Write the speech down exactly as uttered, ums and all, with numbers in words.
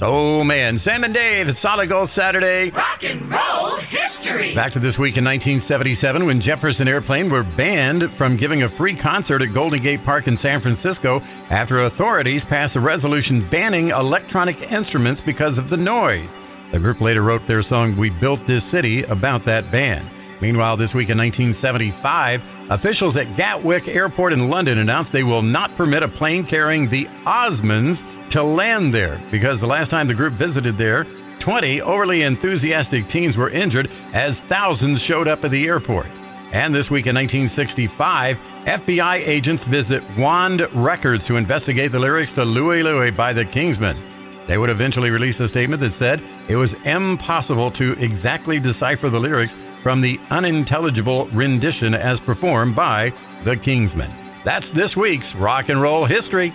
Soul Man, Sam and Dave, it's Solid Gold Saturday. Rock and roll history. Back to this week in nineteen seventy-seven when Jefferson Airplane were banned from giving a free concert at Golden Gate Park in San Francisco after authorities passed a resolution banning electronic instruments because of the noise. The group later wrote their song, We Built This City, about that ban. Meanwhile, this week in nineteen seventy-five, officials at Gatwick Airport in London announced they will not permit a plane carrying the Osmonds to land there because the last time the group visited there, twenty overly enthusiastic teens were injured as thousands showed up at the airport. And this week in nineteen sixty-five, F B I agents visit Wand Records to investigate the lyrics to Louie Louie by the Kingsmen. They would eventually release a statement that said it was impossible to exactly decipher the lyrics from the unintelligible rendition as performed by the Kingsmen. That's this week's Rock and Roll History.